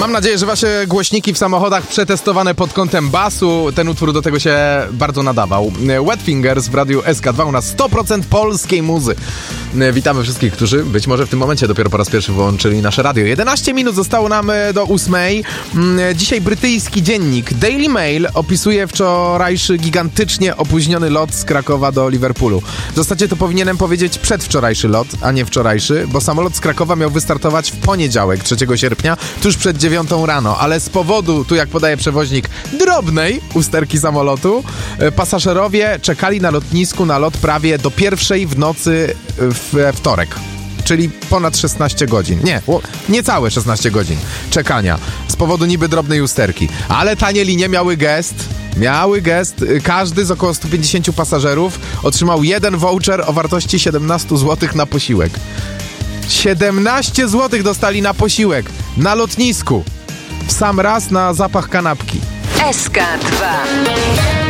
Mam nadzieję, że wasze głośniki w samochodach przetestowane pod kątem basu. Ten utwór do tego się bardzo nadawał. Wet Fingers w Radiu SK2, u nas 100% polskiej muzy. Witamy wszystkich, którzy być może w tym momencie dopiero po raz pierwszy wyłączyli nasze radio. 11 minut zostało nam do 8. Dzisiaj brytyjski dziennik Daily Mail opisuje wczorajszy gigantycznie opóźniony lot z Krakowa do Liverpoolu. W zasadzie to powinienem powiedzieć przedwczorajszy lot, a nie wczorajszy, bo samolot z Krakowa miał wystartować w poniedziałek, 3 sierpnia, tuż przed 9 rano, ale z powodu, tu jak podaje przewoźnik, drobnej usterki samolotu, pasażerowie czekali na lotnisku na lot prawie do 1 w nocy we wtorek. Czyli ponad 16 godzin. Nie, niecałe 16 godzin czekania z powodu niby drobnej usterki. Ale tanie linie miały gest. Każdy z około 150 pasażerów otrzymał jeden voucher o wartości 17 zł na posiłek. 17 zł dostali na posiłek na lotnisku. W sam raz na zapach kanapki. SK2